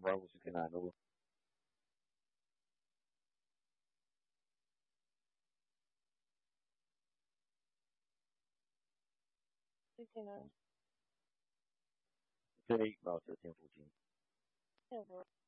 vamos ficar na rua. Entendeu? Sei qual é o seu tempo de. Eu vou.